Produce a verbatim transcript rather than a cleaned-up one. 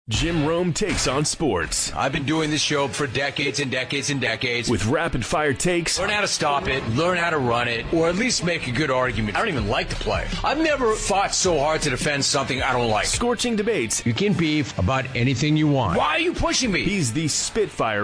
Jim Rome takes on sports. I've been doing this show for decades and decades and decades. With rapid-fire takes. Learn how to stop it, learn how to run it, or at least make a good argument. I don't even like the play. I've never fought so hard to defend something I don't like. Scorching debates. You can beef about anything you want. Why are you pushing me? He's the Spitfire